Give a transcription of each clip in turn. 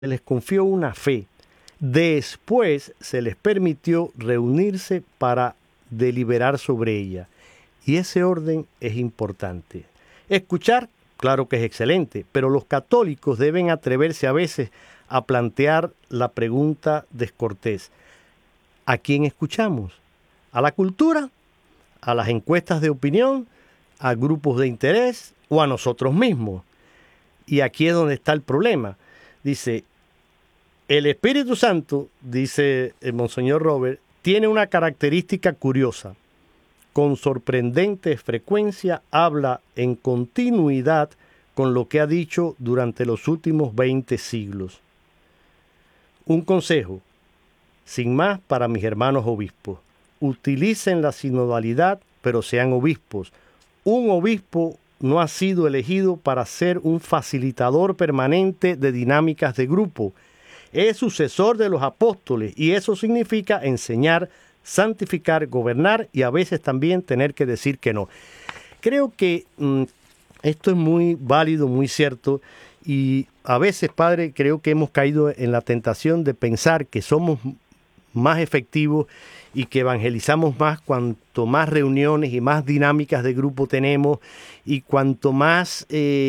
se les confió una fe. Después se les permitió reunirse para deliberar sobre ella. Y ese orden es importante. Escuchar, claro que es excelente, pero los católicos deben atreverse a veces a plantear la pregunta descortés. ¿A quién escuchamos? ¿A la cultura? ¿A las encuestas de opinión? ¿A grupos de interés? ¿O a nosotros mismos? Y aquí es donde está el problema. Dice, el Espíritu Santo, dice el Monseñor Robert, tiene una característica curiosa. Con sorprendente frecuencia habla en continuidad con lo que ha dicho durante los últimos 20 siglos. Un consejo, sin más, para mis hermanos obispos. Utilicen la sinodalidad, pero sean obispos. Un obispo no ha sido elegido para ser un facilitador permanente de dinámicas de grupo. Es sucesor de los apóstoles y eso significa enseñar, santificar, gobernar y a veces también tener que decir que no. Creo que esto es muy válido, muy cierto, y a veces, padre, creo que hemos caído en la tentación de pensar que somos más efectivos y que evangelizamos más cuanto más reuniones y más dinámicas de grupo tenemos y cuanto más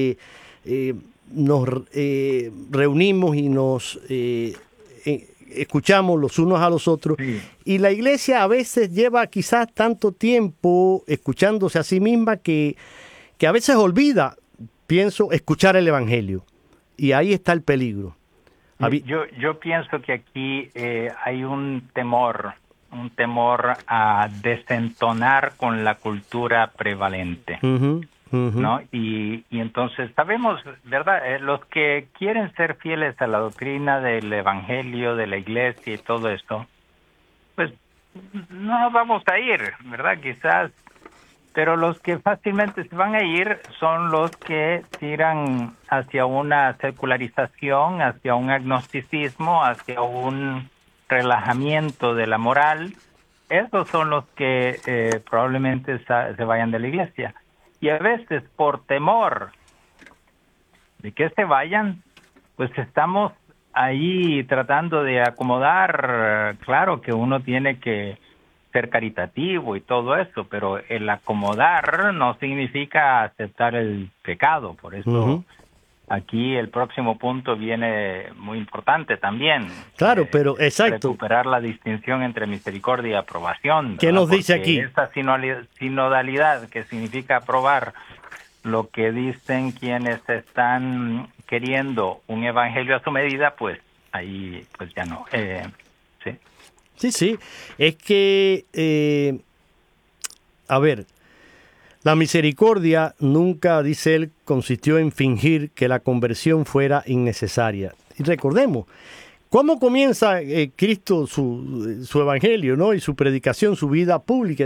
nos reunimos y nos escuchamos los unos a los otros. Sí. Y la iglesia a veces lleva quizás tanto tiempo escuchándose a sí misma que a veces olvida, pienso, escuchar el evangelio. Y ahí está el peligro. Yo pienso que aquí hay un temor a desentonar con la cultura prevalente. ¿No? Y entonces sabemos, ¿verdad? Los que quieren ser fieles a la doctrina del evangelio, de la iglesia y todo esto, pues no nos vamos a ir, ¿verdad? Quizás, pero los que fácilmente se van a ir son los que tiran hacia una secularización, hacia un agnosticismo, hacia un relajamiento de la moral. Esos son los que probablemente se vayan de la iglesia. Y a veces, por temor de que se vayan, pues estamos ahí tratando de acomodar. Claro que uno tiene que ser caritativo y todo eso, pero el acomodar no significa aceptar el pecado. Por eso aquí el próximo punto viene muy importante también. Claro, pero exacto. Recuperar la distinción entre misericordia y aprobación. ¿Qué nos dice aquí? Esta sinodalidad, que significa aprobar lo que dicen quienes están queriendo un evangelio a su medida, pues ahí pues ya no. Sí. Sí. Es que, a ver, la misericordia nunca, dice él, consistió en fingir que la conversión fuera innecesaria. Y recordemos, ¿cómo comienza Cristo su evangelio, ¿no? Y su predicación, su vida pública?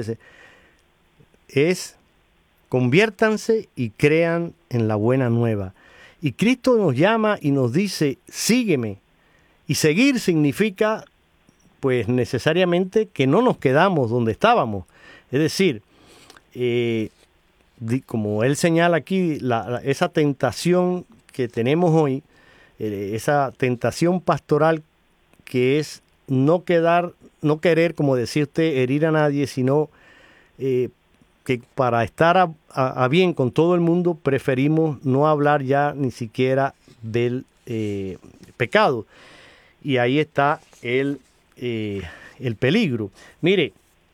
Es conviértanse y crean en la buena nueva. Y Cristo nos llama y nos dice, sígueme. Y seguir significa, pues necesariamente, que no nos quedamos donde estábamos. Es decir, como él señala aquí, esa tentación que tenemos hoy, esa tentación pastoral que es no querer, como decía usted, herir a nadie, sino que para estar a bien con todo el mundo preferimos no hablar ya ni siquiera del pecado. Y ahí está el peligro. Mire,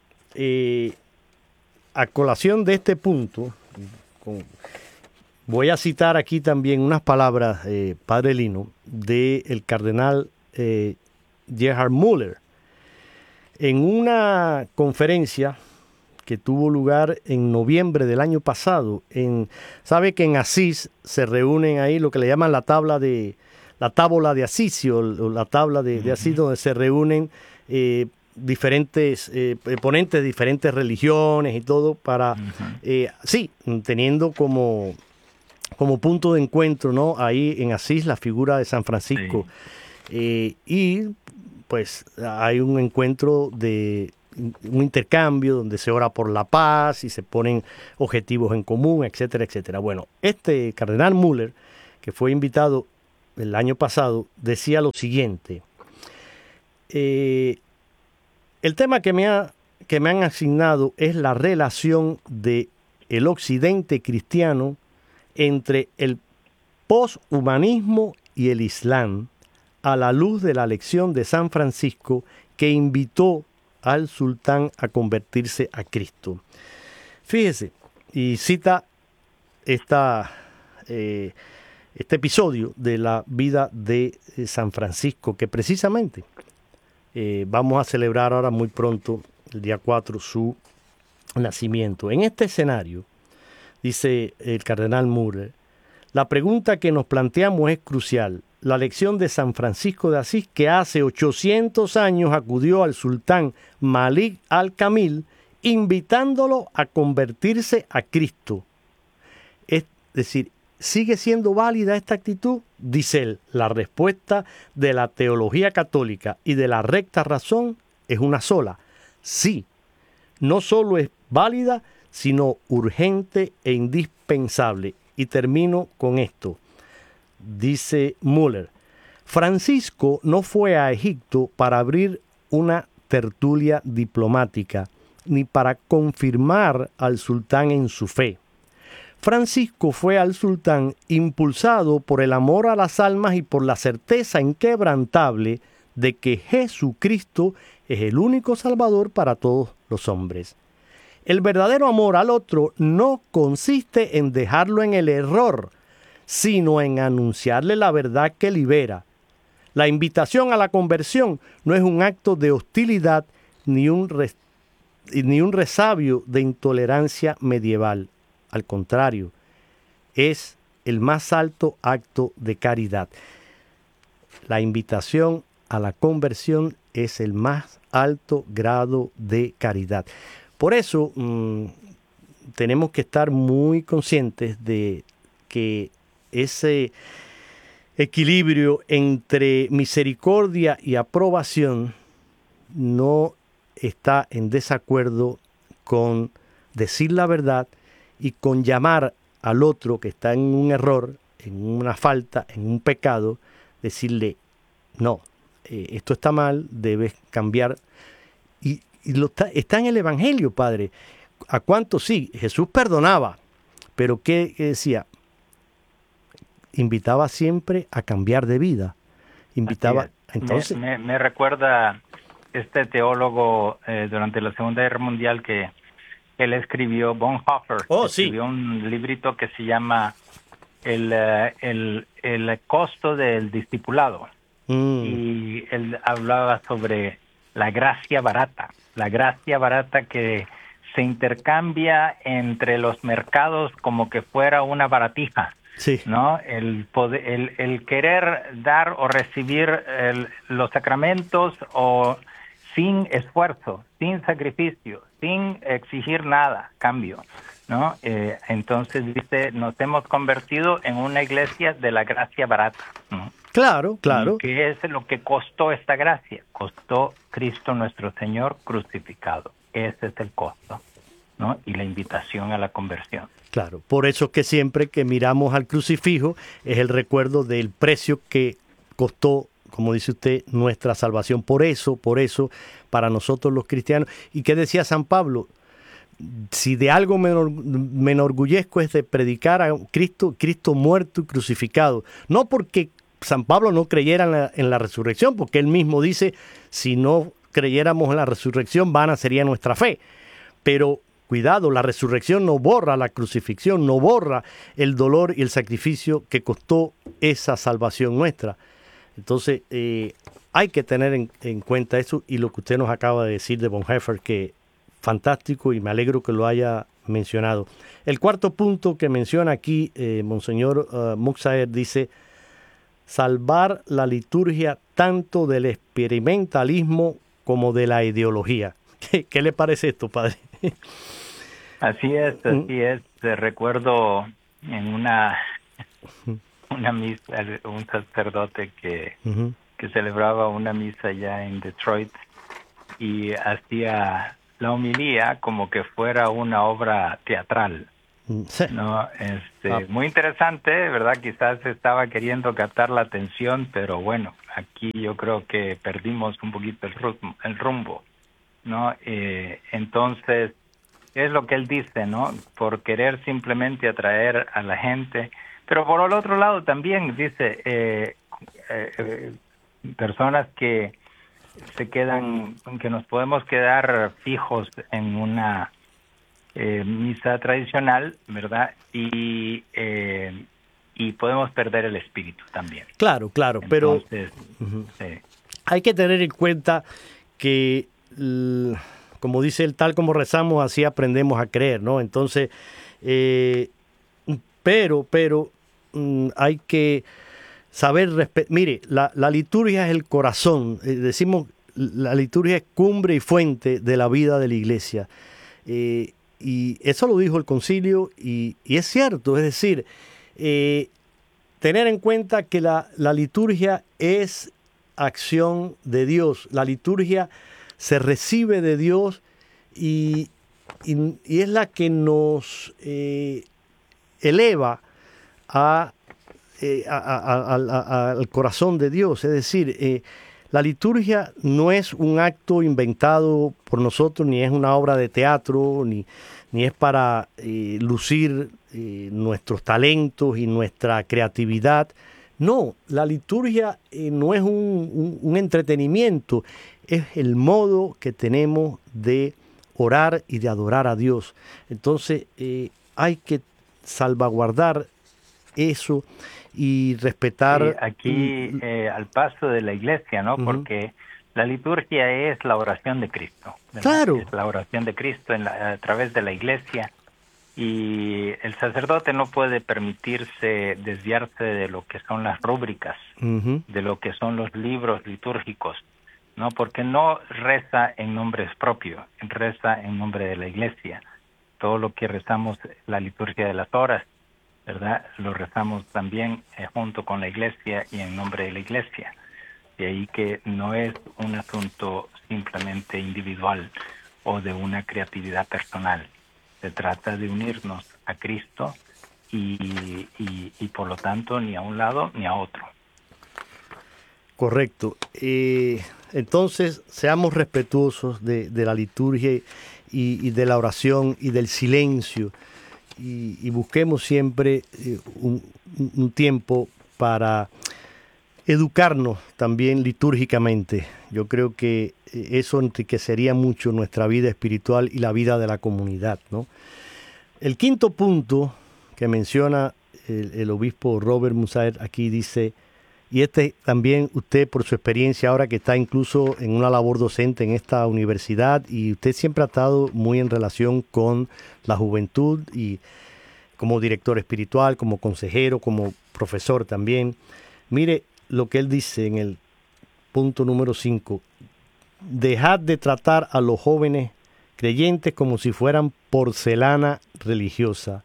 a colación de este punto, voy a citar aquí también unas palabras, Padre Lino, del cardenal Gerhard Müller. En una conferencia que tuvo lugar en noviembre del año pasado, sabe que en Asís se reúnen ahí lo que le llaman la tábola de Asís, o la tabla de Asís, donde se reúnen diferentes ponentes de diferentes religiones y todo para, teniendo como punto de encuentro, ¿no? Ahí en Asís la figura de San Francisco. Sí. Y pues hay un encuentro un intercambio donde se ora por la paz y se ponen objetivos en común, etcétera, etcétera. Bueno, este cardenal Müller, que fue invitado el año pasado, decía lo siguiente. El tema que me han asignado es la relación de el occidente cristiano entre el poshumanismo y el Islam a la luz de la lección de San Francisco que invitó al sultán a convertirse a Cristo. Fíjese, y cita este episodio de la vida de San Francisco, que precisamente vamos a celebrar ahora muy pronto, el día 4, su nacimiento. En este escenario, dice el cardenal Müller, la pregunta que nos planteamos es crucial. La lección de San Francisco de Asís, que hace 800 años acudió al sultán Malik al-Kamil, invitándolo a convertirse a Cristo. Es decir, ¿sigue siendo válida esta actitud? Dice él, la respuesta de la teología católica y de la recta razón es una sola. Sí, no solo es válida, sino urgente e indispensable. Y termino con esto. Dice Müller, Francisco no fue a Egipto para abrir una tertulia diplomática, ni para confirmar al sultán en su fe. Francisco fue al sultán impulsado por el amor a las almas y por la certeza inquebrantable de que Jesucristo es el único Salvador para todos los hombres. El verdadero amor al otro no consiste en dejarlo en el error, sino en anunciarle la verdad que libera. La invitación a la conversión no es un acto de hostilidad ni un resabio de intolerancia medieval. Al contrario, es el más alto acto de caridad. La invitación a la conversión es el más alto grado de caridad. Por eso tenemos que estar muy conscientes de que ese equilibrio entre misericordia y aprobación no está en desacuerdo con decir la verdad y con llamar al otro que está en un error, en una falta, en un pecado, decirle, no, esto está mal, debes cambiar. Y está en el Evangelio, Padre. ¿A cuántos sí? Jesús perdonaba, pero ¿qué decía? Invitaba siempre a cambiar de vida. Invitaba. Entonces, me recuerda este teólogo durante la Segunda Guerra Mundial que él escribió, Bonhoeffer. Escribió un librito que se llama el costo del discipulado. Y él hablaba sobre la gracia barata que se intercambia entre los mercados como que fuera una baratija. Sí. ¿No? El querer dar o recibir los sacramentos o sin esfuerzo, sin sacrificio, sin exigir nada, cambio, ¿no? Entonces dice, nos hemos convertido en una iglesia de la gracia barata, ¿no? Claro. ¿Y qué es lo que costó esta gracia? Costó Cristo nuestro Señor crucificado. Ese es el costo, ¿no? Y la invitación a la conversión. Claro, por eso es que siempre que miramos al crucifijo es el recuerdo del precio que costó, como dice usted, nuestra salvación. Por eso, para nosotros los cristianos. ¿Y qué decía San Pablo? Si de algo me enorgullezco es de predicar a Cristo muerto y crucificado. No porque San Pablo no creyera en la resurrección, porque él mismo dice, si no creyéramos en la resurrección, vana sería nuestra fe. Pero cuidado, la resurrección no borra la crucifixión, no borra el dolor y el sacrificio que costó esa salvación nuestra. Entonces, hay que tener en cuenta eso y lo que usted nos acaba de decir de Bonhoeffer, que fantástico y me alegro que lo haya mencionado. El cuarto punto que menciona aquí Monseñor Muxaer dice, salvar la liturgia tanto del experimentalismo como de la ideología. ¿Qué le parece esto, padre? Así es. Recuerdo en una misa, un sacerdote que celebraba una misa allá en Detroit y hacía la homilía como que fuera una obra teatral, Sí. No, muy interesante, ¿verdad? Quizás estaba queriendo captar la atención, pero bueno, aquí yo creo que perdimos un poquito el rumbo, ¿no? Entonces, es lo que él dice, ¿no? Por querer simplemente atraer a la gente, pero por el otro lado también dice personas que se quedan, que nos podemos quedar fijos en una misa tradicional, ¿verdad? Y podemos perder el espíritu también. Claro, Entonces, pero sí. hay que tener en cuenta que, como dice el tal como rezamos, así aprendemos a creer, ¿no? Entonces, pero hay que saber mire, la liturgia es el corazón, decimos, la liturgia es cumbre y fuente de la vida de la iglesia. Y eso lo dijo el concilio y es cierto, es decir, tener en cuenta que la liturgia es acción de Dios, la liturgia se recibe de Dios y es la que nos eleva al corazón de Dios, es decir, la liturgia no es un acto inventado por nosotros, ni es una obra de teatro, ni es para lucir nuestros talentos y nuestra creatividad. No, la liturgia no es un entretenimiento, es el modo que tenemos de orar y de adorar a Dios. Entonces hay que salvaguardar eso y respetar. Sí, aquí al paso de la iglesia, ¿no? Porque la liturgia es la oración de Cristo, ¿verdad? Claro. Es la oración de Cristo a través de la iglesia, y el sacerdote no puede permitirse desviarse de lo que son las rúbricas, de lo que son los libros litúrgicos, ¿no? Porque no reza en nombre propio, reza en nombre de la iglesia. Todo lo que rezamos, la liturgia de las horas, ¿verdad? Lo rezamos también junto con la iglesia y en nombre de la iglesia. De ahí que no es un asunto simplemente individual o de una creatividad personal. Se trata de unirnos a Cristo y por lo tanto ni a un lado ni a otro. Correcto. Entonces, seamos respetuosos de la liturgia y de la oración y del silencio. Y busquemos siempre un tiempo para educarnos también litúrgicamente. Yo creo que eso enriquecería mucho nuestra vida espiritual y la vida de la comunidad, ¿no? El quinto punto que menciona el obispo Robert Mussaer aquí dice, y también usted por su experiencia ahora que está incluso en una labor docente en esta universidad, y usted siempre ha estado muy en relación con la juventud y como director espiritual, como consejero, como profesor también. Mire lo que él dice en el punto número 5. Dejad de tratar a los jóvenes creyentes como si fueran porcelana religiosa.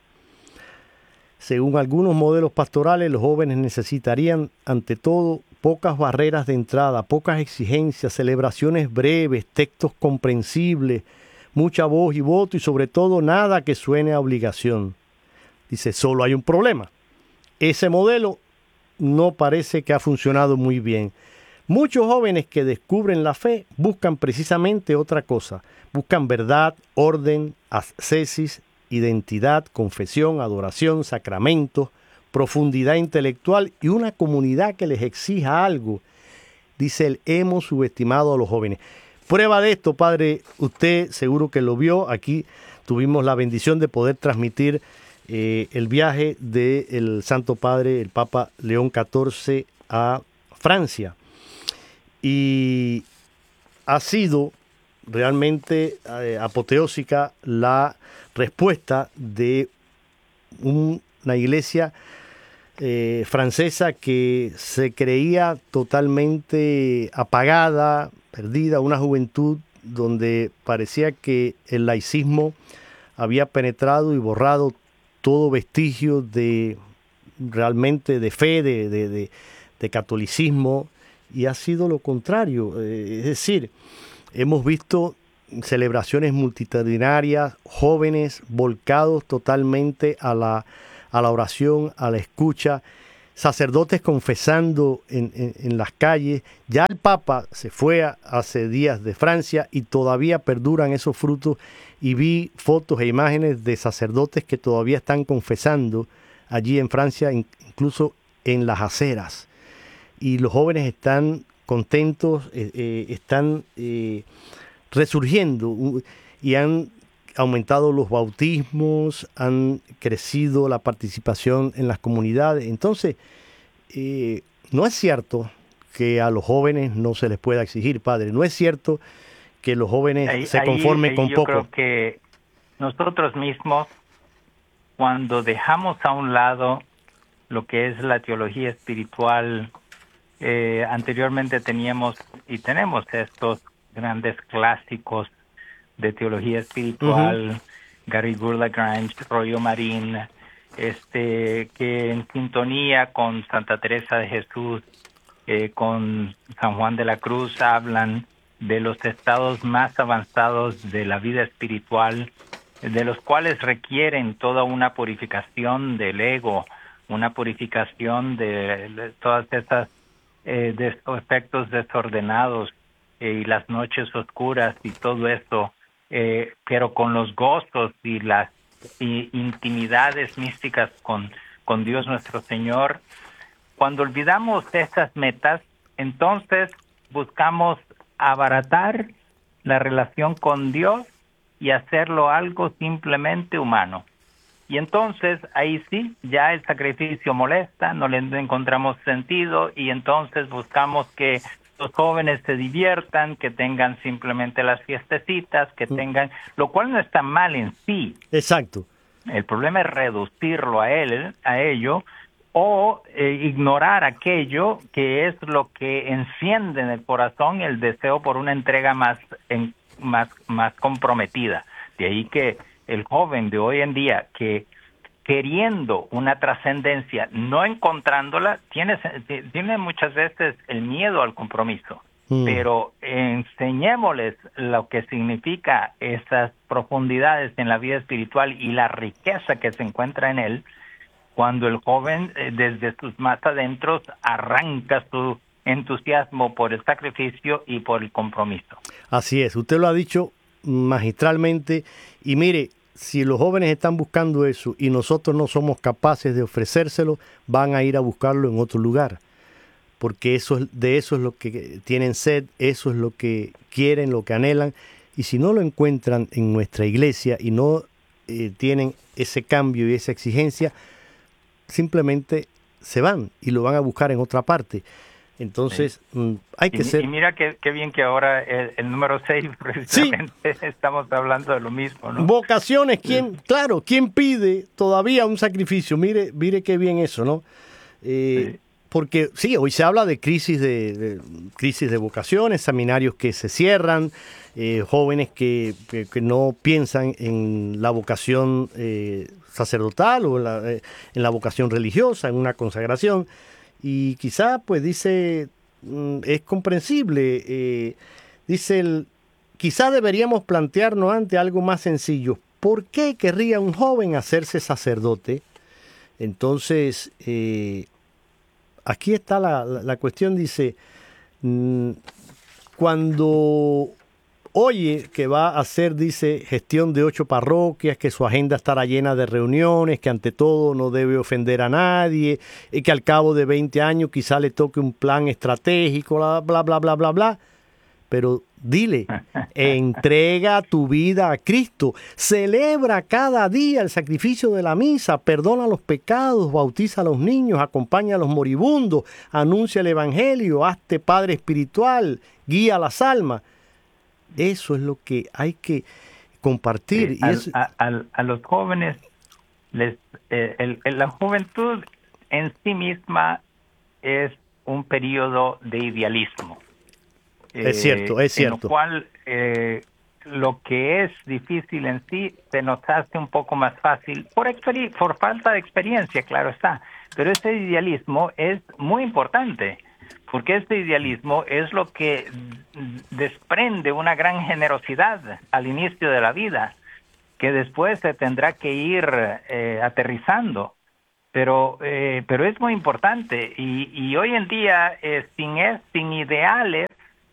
Según algunos modelos pastorales, los jóvenes necesitarían, ante todo, pocas barreras de entrada, pocas exigencias, celebraciones breves, textos comprensibles, mucha voz y voto y sobre todo nada que suene a obligación. Dice, solo hay un problema. Ese modelo no parece que ha funcionado muy bien. Muchos jóvenes que descubren la fe buscan precisamente otra cosa. Buscan verdad, orden, ascesis, identidad, confesión, adoración, sacramentos, profundidad intelectual y una comunidad que les exija algo. Dice él, hemos subestimado a los jóvenes. Prueba de esto, padre, usted seguro que lo vio. Aquí tuvimos la bendición de poder transmitir el viaje del Santo Padre, el Papa León XIV, a Francia. Y ha sido realmente apoteósica la respuesta de una iglesia francesa que se creía totalmente apagada, perdida, una juventud donde parecía que el laicismo había penetrado y borrado todo vestigio de realmente de fe, de catolicismo, y ha sido lo contrario. Es decir, hemos visto celebraciones multitudinarias, jóvenes volcados totalmente a la oración, a la escucha, sacerdotes confesando en las calles. Ya el Papa se fue hace días de Francia y todavía perduran esos frutos, y vi fotos e imágenes de sacerdotes que todavía están confesando allí en Francia, incluso en las aceras. Y los jóvenes están contentos, están resurgiendo y han aumentado los bautismos, han crecido la participación en las comunidades. Entonces, no es cierto que a los jóvenes no se les pueda exigir, padre. No es cierto que los jóvenes se conformen con poco. Yo creo que nosotros mismos, cuando dejamos a un lado lo que es la teología espiritual, anteriormente teníamos y tenemos estos grandes clásicos de teología espiritual, Garrigou Lagrange, Royo Marín, que en sintonía con Santa Teresa de Jesús, con San Juan de la Cruz, hablan de los estados más avanzados de la vida espiritual, de los cuales requieren toda una purificación del ego, una purificación de todas esas efectos desordenados y las noches oscuras y todo esto, pero con los gozos y las intimidades místicas con Dios nuestro Señor. Cuando olvidamos esas metas, entonces buscamos abaratar la relación con Dios y hacerlo algo simplemente humano. Y entonces ahí sí, ya el sacrificio molesta, no le encontramos sentido, y entonces buscamos que los jóvenes se diviertan, que tengan simplemente las fiestecitas, que tengan, lo cual no está mal en sí. Exacto. El problema es reducirlo a ello, o ignorar aquello que es lo que enciende en el corazón el deseo por una entrega más comprometida. De ahí que el joven de hoy en día, que queriendo una trascendencia, no encontrándola, tiene muchas veces el miedo al compromiso. Pero enseñémosles lo que significa esas profundidades en la vida espiritual y la riqueza que se encuentra en él, cuando el joven desde sus más adentros arranca su entusiasmo por el sacrificio y por el compromiso. Así es, usted lo ha dicho magistralmente, y mire, si los jóvenes están buscando eso y nosotros no somos capaces de ofrecérselo, van a ir a buscarlo en otro lugar, porque de eso es lo que tienen sed, eso es lo que quieren, lo que anhelan, y si no lo encuentran en nuestra iglesia y no tienen ese cambio y esa exigencia, simplemente se van y lo van a buscar en otra parte. Entonces, hay que ser... Y mira qué bien que ahora el número 6, precisamente, sí, estamos hablando de lo mismo, ¿no? Vocaciones, ¿quién pide todavía un sacrificio? Mire qué bien eso, ¿no? Sí. Porque sí, hoy se habla de crisis de vocaciones, seminarios que se cierran, jóvenes que no piensan en la vocación sacerdotal o en la vocación religiosa, en una consagración. Y quizá, pues dice, es comprensible, quizá deberíamos plantearnos ante algo más sencillo. ¿Por qué querría un joven hacerse sacerdote? Entonces, aquí está la cuestión, dice, cuando oye que va a hacer, dice, gestión de 8 parroquias, que su agenda estará llena de reuniones, que ante todo no debe ofender a nadie, y que al cabo de 20 años quizá le toque un plan estratégico, bla, bla, bla, bla, bla, bla. Pero dile, entrega tu vida a Cristo, celebra cada día el sacrificio de la misa, perdona los pecados, bautiza a los niños, acompaña a los moribundos, anuncia el evangelio, hazte padre espiritual, guía a las almas. Eso es lo que hay que compartir. A los jóvenes, la juventud en sí misma es un periodo de idealismo. Es cierto. En lo cual lo que es difícil en sí se nos hace un poco más fácil por falta de experiencia, claro está. Pero ese idealismo es muy importante, porque este idealismo es lo que desprende una gran generosidad al inicio de la vida, que después se tendrá que ir aterrizando. Pero es muy importante, y hoy en día sin ideales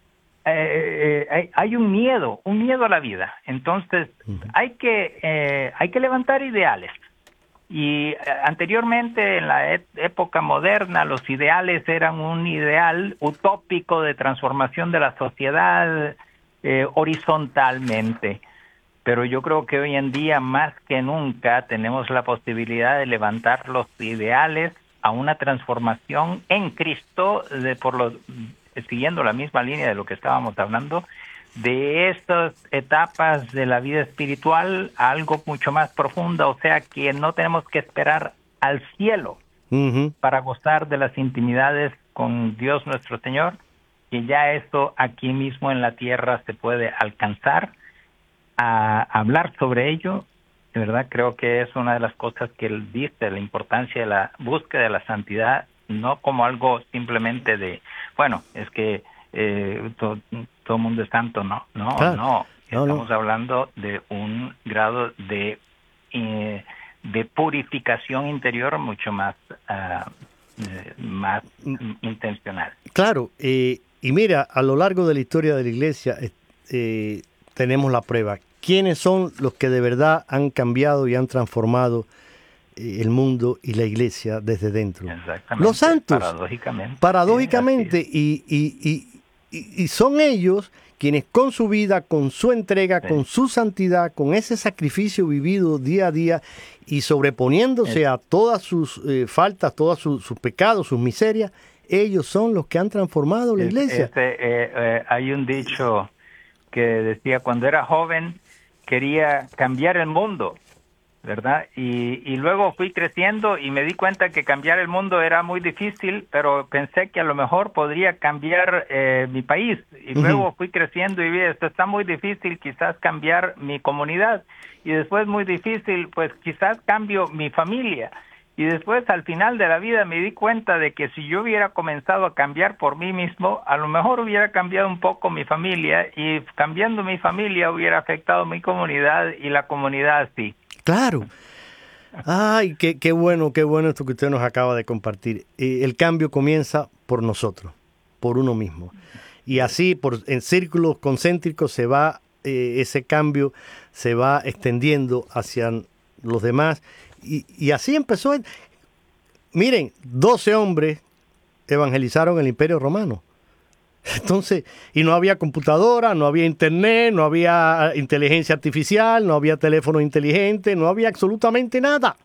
hay un miedo a la vida. Entonces hay que levantar ideales. Y anteriormente, en la época moderna, los ideales eran un ideal utópico de transformación de la sociedad horizontalmente. Pero yo creo que hoy en día, más que nunca, tenemos la posibilidad de levantar los ideales a una transformación en Cristo, siguiendo la misma línea de lo que estábamos hablando, de estas etapas de la vida espiritual a algo mucho más profundo. O sea que no tenemos que esperar al cielo para gozar de las intimidades con Dios nuestro Señor, que ya esto aquí mismo en la tierra se puede alcanzar. A hablar sobre ello, de verdad creo que es una de las cosas que él dice, la importancia de la búsqueda de la santidad, no como algo simplemente de, bueno, es que todo el mundo es santo, no, estamos hablando de un grado de purificación interior mucho más intencional. Claro, y mira, a lo largo de la historia de la Iglesia tenemos la prueba. ¿Quiénes son los que de verdad han cambiado y han transformado el mundo y la Iglesia desde dentro? Exactamente. Los santos. Paradójicamente. Y son ellos quienes con su vida, con su entrega, con su santidad, con ese sacrificio vivido día a día y sobreponiéndose a todas sus faltas, todos sus pecados, sus miserias, ellos son los que han transformado la Iglesia. Hay un dicho que decía, cuando era joven quería cambiar el mundo, ¿verdad? Y luego fui creciendo y me di cuenta que cambiar el mundo era muy difícil, pero pensé que a lo mejor podría cambiar mi país. Y luego fui creciendo y vi, esto está muy difícil, quizás cambiar mi comunidad. Y después muy difícil, pues quizás cambio mi familia. Y después, al final de la vida, me di cuenta de que si yo hubiera comenzado a cambiar por mí mismo, a lo mejor hubiera cambiado un poco mi familia, y cambiando mi familia hubiera afectado mi comunidad, y la comunidad sí. Claro. Ay, qué bueno esto que usted nos acaba de compartir. El cambio comienza por nosotros, por uno mismo. Y así, en círculos concéntricos, se va ese cambio, se va extendiendo hacia los demás. Y así empezó. Miren, 12 hombres evangelizaron el Imperio Romano. Entonces, y no había computadora, no había internet, no había inteligencia artificial, no había teléfono inteligente, no había absolutamente nada.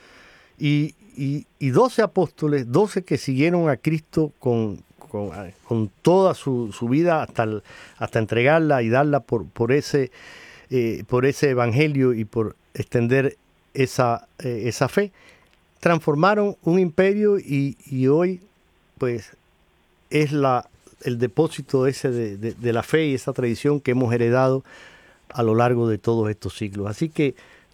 Y 12 apóstoles, 12 que siguieron a Cristo con toda su vida hasta entregarla y darla por ese evangelio y por extender esa fe, transformaron un imperio y hoy pues es el depósito ese de la fe y esa tradición que hemos heredado a lo largo de todos estos siglos. Así que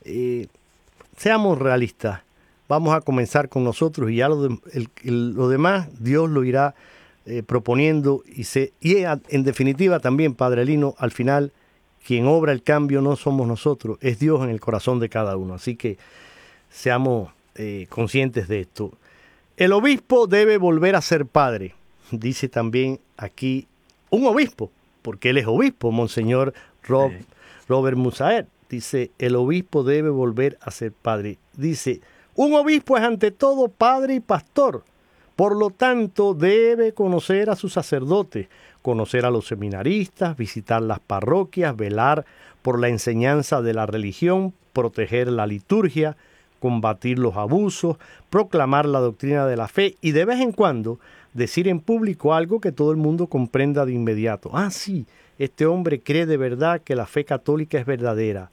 seamos realistas, vamos a comenzar con nosotros y ya lo demás Dios lo irá proponiendo y en definitiva también, Padre Lino, al final quien obra el cambio no somos nosotros, es Dios en el corazón de cada uno. Así que seamos conscientes de esto. El obispo debe volver a ser padre, dice también aquí un obispo, porque él es obispo, Monseñor Robert Musaer. Dice, el obispo debe volver a ser padre. Dice, un obispo es ante todo padre y pastor. Por lo tanto, debe conocer a sus sacerdotes, conocer a los seminaristas, visitar las parroquias, velar por la enseñanza de la religión, proteger la liturgia, combatir los abusos, proclamar la doctrina de la fe y de vez en cuando decir en público algo que todo el mundo comprenda de inmediato. Ah, sí, este hombre cree de verdad que la fe católica es verdadera.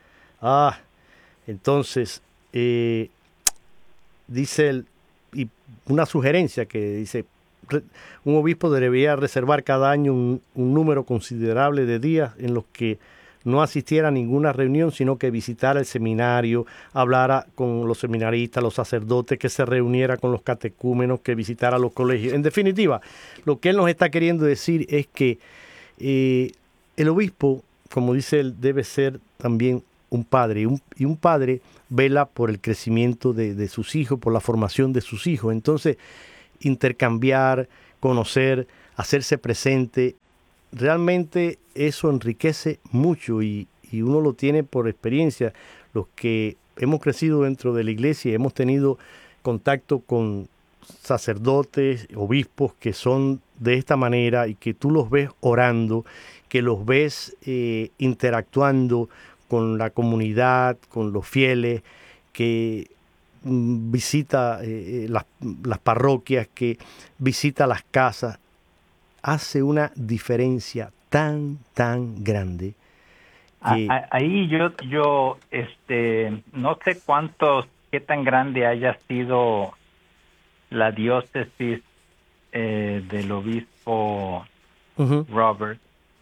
Entonces, dice él, y una sugerencia que dice, un obispo debería reservar cada año un número considerable de días en los que no asistiera a ninguna reunión, sino que visitara el seminario, hablara con los seminaristas, los sacerdotes, que se reuniera con los catecúmenos, que visitara los colegios. En definitiva, lo que él nos está queriendo decir es que el obispo, como dice él, debe ser también un padre, y un padre vela por el crecimiento de sus hijos, por la formación de sus hijos. Entonces, intercambiar, conocer, hacerse presente, realmente eso enriquece mucho y uno lo tiene por experiencia. Los que hemos crecido dentro de la iglesia, hemos tenido contacto con sacerdotes, obispos que son de esta manera y que tú los ves orando, que los ves interactuando con la comunidad, con los fieles, que visita las parroquias, que visita las casas, hace una diferencia tan grande. Ahí yo no sé qué tan grande haya sido la diócesis del obispo Robert.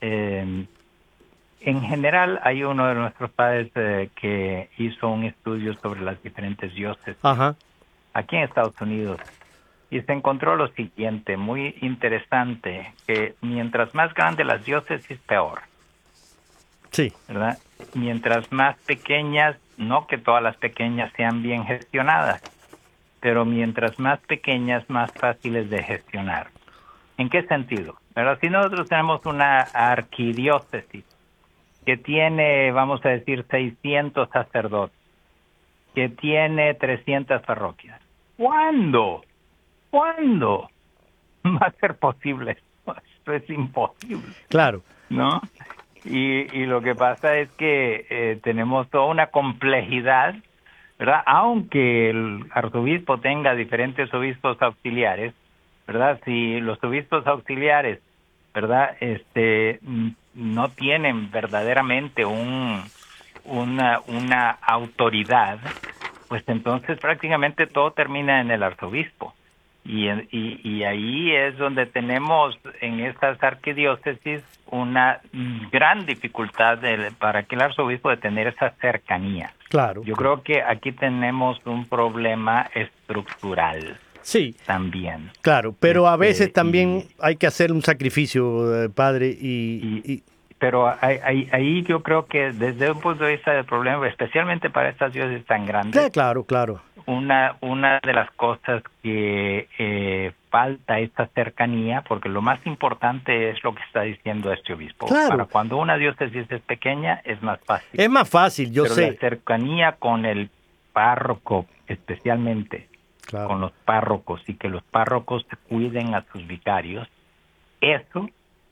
En general, hay uno de nuestros padres que hizo un estudio sobre las diferentes diócesis aquí en Estados Unidos y se encontró lo siguiente, muy interesante, que mientras más grande las diócesis, peor. Sí. ¿Verdad? Mientras más pequeñas, no que todas las pequeñas sean bien gestionadas, pero mientras más pequeñas, más fáciles de gestionar. ¿En qué sentido? Pero si nosotros tenemos una arquidiócesis que tiene, vamos a decir, 600 sacerdotes, que tiene 300 parroquias. ¿Cuándo va a ser posible esto? Esto es imposible. Claro. ¿No? Y lo que pasa es que tenemos toda una complejidad, ¿verdad? Aunque el arzobispo tenga diferentes obispos auxiliares, ¿verdad? Si los obispos auxiliares, ¿verdad? No tienen verdaderamente una autoridad, pues entonces prácticamente todo termina en el arzobispo. Y ahí es donde tenemos en estas arquidiócesis una gran dificultad para que el arzobispo de tener esa cercanía. Claro. Yo creo que aquí tenemos un problema estructural. Sí. También. Claro, pero a veces también hay que hacer un sacrificio, padre, pero ahí yo creo que desde un punto de vista del problema, especialmente para estas diócesis tan grandes, claro. Una de las cosas que falta esta cercanía, porque lo más importante es lo que está diciendo este obispo. Claro. Para cuando una diócesis es pequeña es más fácil. Es más fácil, yo sé. Pero la cercanía con el párroco, especialmente con los párrocos, y que los párrocos cuiden a sus vicarios, eso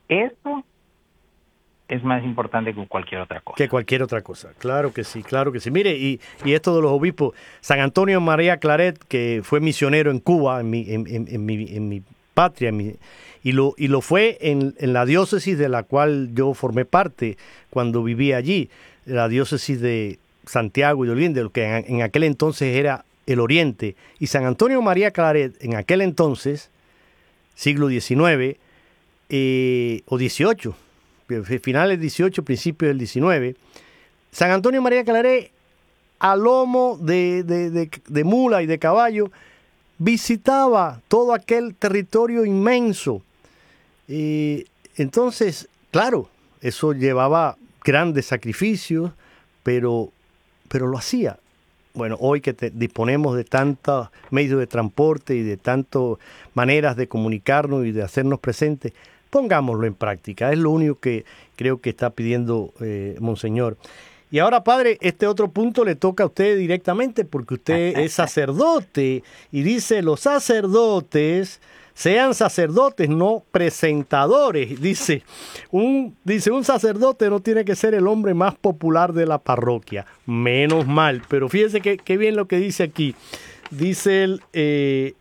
es más importante que cualquier otra cosa. Que cualquier otra cosa, claro que sí. Mire, y esto de los obispos, San Antonio María Claret, que fue misionero en Cuba, en mi patria, y lo fue en la diócesis de la cual yo formé parte cuando vivía allí, la diócesis de Santiago y de Olinda, lo que en aquel entonces era el Oriente. Y San Antonio María Claret, en aquel entonces, siglo XIX o XVIII, finales del 18, principios del 19, San Antonio María Claret, a lomo de mula y de caballo, visitaba todo aquel territorio inmenso. Entonces, claro, eso llevaba grandes sacrificios, pero lo hacía. Bueno, hoy que disponemos de tantos medios de transporte y de tantas maneras de comunicarnos y de hacernos presentes, pongámoslo en práctica. Es lo único que creo que está pidiendo Monseñor. Y ahora, padre, este otro punto le toca a usted directamente porque usted es sacerdote y dice, los sacerdotes sean sacerdotes, no presentadores. Dice, un sacerdote no tiene que ser el hombre más popular de la parroquia. Menos mal, pero fíjese qué bien lo que dice aquí. Dice él,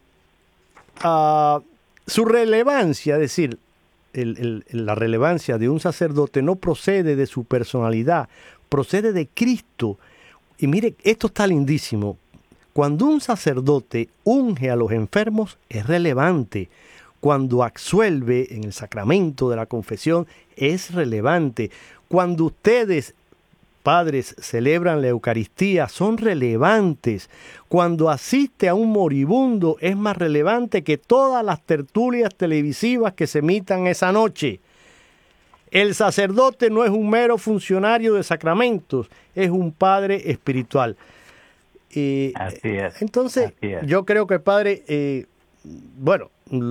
su relevancia, es decir, la relevancia de un sacerdote no procede de su personalidad, procede de Cristo. Y mire, esto está lindísimo. Cuando un sacerdote unge a los enfermos es relevante. Cuando absuelve en el sacramento de la confesión es relevante. cuando ustedes, padres, celebran la Eucaristía, son relevantes. Cuando asiste a un moribundo es más relevante que todas las tertulias televisivas que se emitan esa noche. El sacerdote no es un mero funcionario de sacramentos, es un padre espiritual. Así es. Entonces, así es. yo creo que el padre, bueno,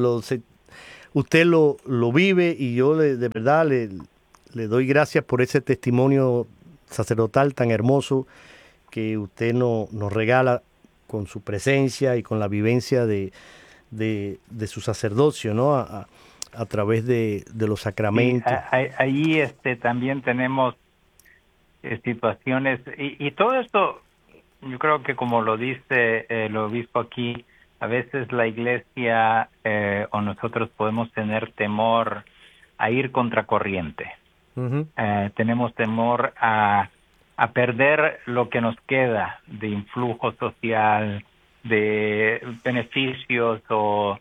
usted lo vive y yo de verdad le doy gracias por ese testimonio sacerdotal tan hermoso que usted nos regala con su presencia y con la vivencia de su sacerdocio, ¿no? A través de los sacramentos. Sí, ahí también tenemos situaciones y todo esto, yo creo que como lo dice el obispo aquí, a veces la iglesia o nosotros podemos tener temor a ir contracorriente. Uh-huh. Tenemos temor a perder lo que nos queda de influjo social, de beneficios o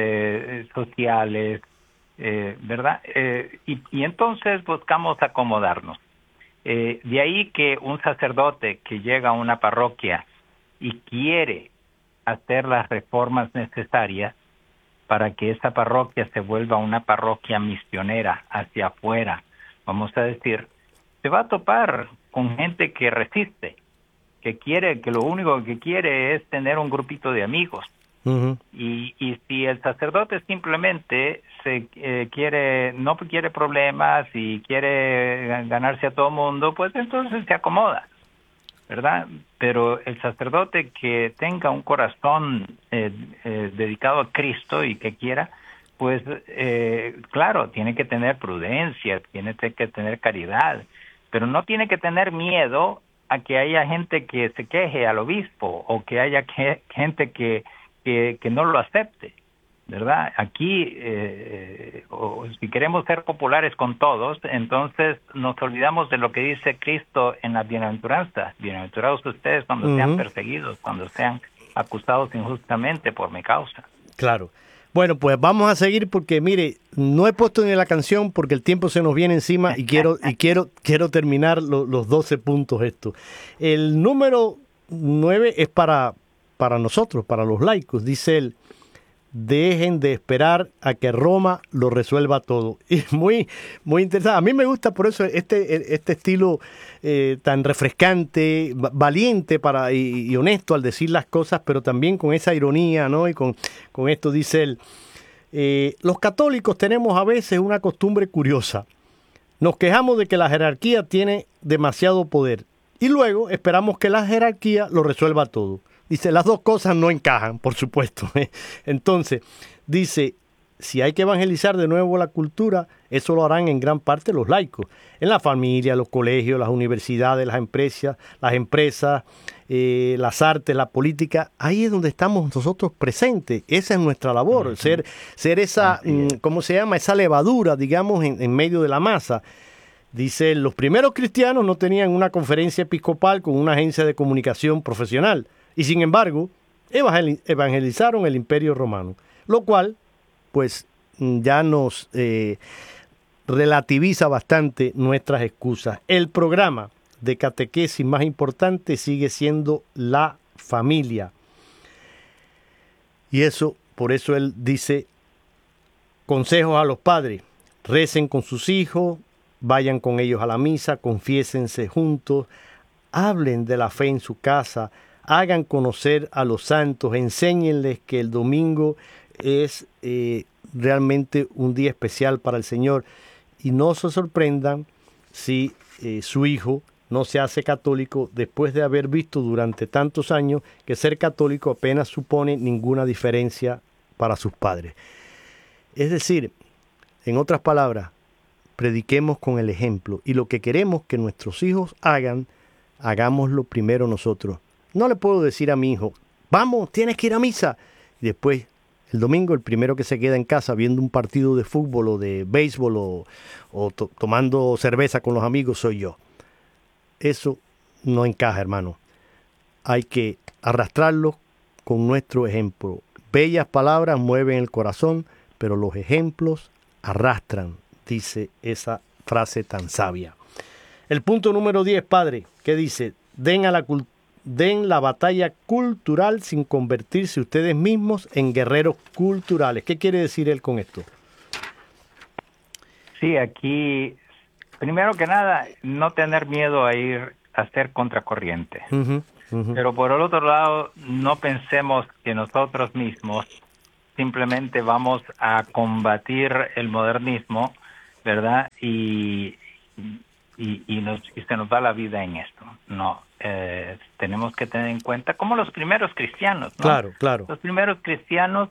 sociales, ¿verdad? Y entonces buscamos acomodarnos. De ahí que un sacerdote que llega a una parroquia y quiere hacer las reformas necesarias para que esa parroquia se vuelva una parroquia misionera hacia afuera, vamos a decir, se va a topar con gente que resiste, que lo único que quiere es tener un grupito de amigos. Uh-huh. Y si el sacerdote simplemente no quiere problemas y quiere ganarse a todo mundo, pues entonces se acomoda, ¿verdad? Pero el sacerdote que tenga un corazón dedicado a Cristo y que quiera, pues claro, tiene que tener prudencia, tiene que tener caridad, pero no tiene que tener miedo a que haya gente que se queje al obispo o que haya gente que no lo acepte, ¿verdad? Aquí, si queremos ser populares con todos, entonces nos olvidamos de lo que dice Cristo en la bienaventuranza. Bienaventurados ustedes cuando sean perseguidos, cuando sean acusados injustamente por mi causa. Claro. Bueno, pues vamos a seguir porque, mire, no he puesto ni la canción porque el tiempo se nos viene encima y quiero terminar los 12 puntos estos. El número 9 es para nosotros, para los laicos. Dice él, dejen de esperar a que Roma lo resuelva todo. Y muy interesante. A mí me gusta por eso este estilo tan refrescante, valiente y honesto al decir las cosas, pero también con esa ironía, ¿no? Y con esto dice él, los católicos tenemos a veces una costumbre curiosa. Nos quejamos de que la jerarquía tiene demasiado poder y luego esperamos que la jerarquía lo resuelva todo. Dice, las dos cosas no encajan, por supuesto. Entonces, dice, si hay que evangelizar de nuevo la cultura, eso lo harán en gran parte los laicos. En la familia, los colegios, las universidades, las empresas, las artes, la política. Ahí es donde estamos nosotros presentes. Esa es nuestra labor, ser esa, ¿cómo se llama? Esa levadura, digamos, en medio de la masa. Dice, los primeros cristianos no tenían una conferencia episcopal con una agencia de comunicación profesional. Y sin embargo, evangelizaron el Imperio Romano, lo cual, pues, ya nos relativiza bastante nuestras excusas. El programa de catequesis más importante sigue siendo la familia. Y por eso él dice, consejos a los padres, recen con sus hijos, vayan con ellos a la misa, confiésense juntos, hablen de la fe en su casa, hagan conocer a los santos, enséñenles que el domingo es realmente un día especial para el Señor y no se sorprendan si su hijo no se hace católico después de haber visto durante tantos años que ser católico apenas supone ninguna diferencia para sus padres. Es decir, en otras palabras, prediquemos con el ejemplo y lo que queremos que nuestros hijos hagan, hagámoslo primero nosotros. No le puedo decir a mi hijo, vamos, tienes que ir a misa. Y después, el domingo, el primero que se queda en casa viendo un partido de fútbol o de béisbol o tomando cerveza con los amigos soy yo. Eso no encaja, hermano. Hay que arrastrarlo con nuestro ejemplo. Bellas palabras mueven el corazón, pero los ejemplos arrastran, dice esa frase tan sabia. El punto número 10, padre, ¿qué dice? Den la batalla cultural sin convertirse ustedes mismos en guerreros culturales. ¿Qué quiere decir él con esto? Sí, aquí, primero que nada, no tener miedo a ir a ser contracorriente. Pero por el otro lado, no pensemos que nosotros mismos simplemente vamos a combatir el modernismo, ¿verdad? Y se nos va la vida en esto. No, tenemos que tener en cuenta, como los primeros cristianos, ¿no? Claro, claro. Los primeros cristianos,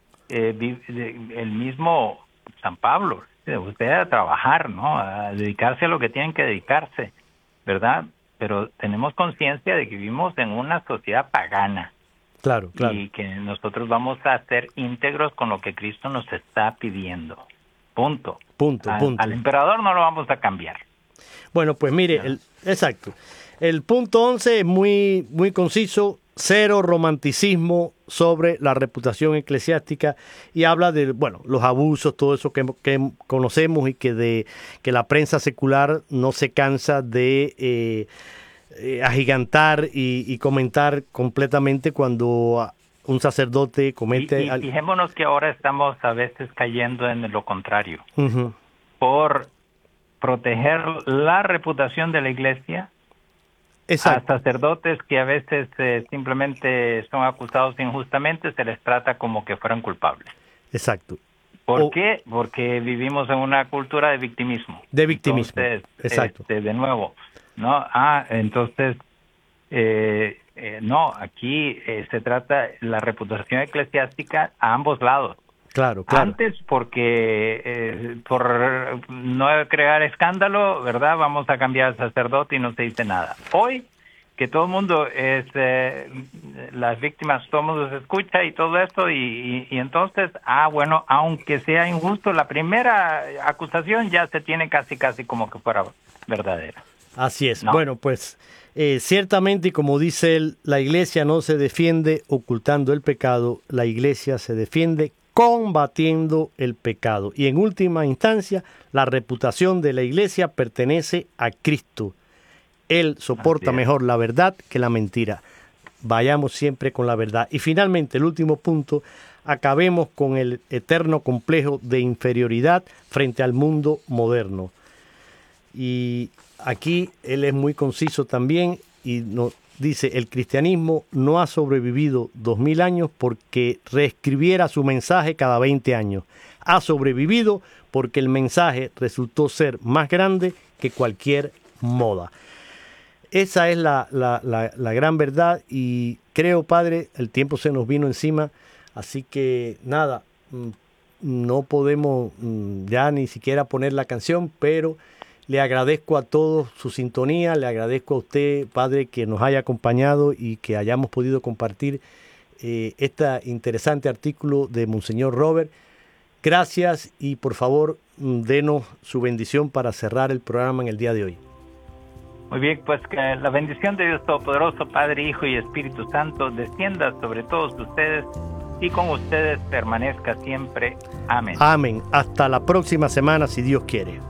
el mismo San Pablo, usted a trabajar, ¿no? A dedicarse a lo que tienen que dedicarse, ¿verdad? Pero tenemos conciencia de que vivimos en una sociedad pagana. Claro, claro. Y que nosotros vamos a ser íntegros con lo que Cristo nos está pidiendo. Punto. Punto. Al emperador no lo vamos a cambiar. Bueno, pues mire, exacto. El punto 11 es muy, muy conciso. Cero romanticismo sobre la reputación eclesiástica y habla de, bueno, los abusos, todo eso que conocemos y que la prensa secular no se cansa de agigantar y comentar completamente cuando un sacerdote comete... Y fijémonos que ahora estamos a veces cayendo en lo contrario. Uh-huh. Por proteger la reputación de la iglesia, exacto, a sacerdotes que a veces simplemente son acusados injustamente, se les trata como que fueran culpables. Exacto. ¿Por qué? Porque vivimos en una cultura de victimismo. De victimismo, entonces, exacto. De nuevo, ¿no? Entonces, no, aquí se trata la reputación eclesiástica a ambos lados. Claro, claro. Antes, porque por no crear escándalo, ¿verdad? Vamos a cambiar al sacerdote y no se dice nada. Hoy, que todo el mundo es, las víctimas, todo el mundo se escucha y todo esto, y entonces, bueno, aunque sea injusto, la primera acusación ya se tiene casi como que fuera verdadera. Así es. ¿No? Bueno, pues ciertamente, y como dice él, la iglesia no se defiende ocultando el pecado, la iglesia se defiende combatiendo el pecado. Y en última instancia, la reputación de la iglesia pertenece a Cristo. Él soporta mejor la verdad que la mentira. Vayamos siempre con la verdad. Y finalmente, el último punto, acabemos con el eterno complejo de inferioridad frente al mundo moderno. Y aquí él es muy conciso también y nos dice, el cristianismo no ha sobrevivido 2000 años porque reescribiera su mensaje cada 20 años. Ha sobrevivido porque el mensaje resultó ser más grande que cualquier moda. Esa es la gran verdad y creo, padre, el tiempo se nos vino encima, así que nada, no podemos ya ni siquiera poner la canción, pero le agradezco a todos su sintonía, le agradezco a usted, padre, que nos haya acompañado y que hayamos podido compartir este interesante artículo de Monseñor Robert. Gracias y por favor, denos su bendición para cerrar el programa en el día de hoy. Muy bien, pues que la bendición de Dios Todopoderoso, Padre, Hijo y Espíritu Santo, descienda sobre todos ustedes y con ustedes permanezca siempre. Amén. Amén. Hasta la próxima semana, si Dios quiere.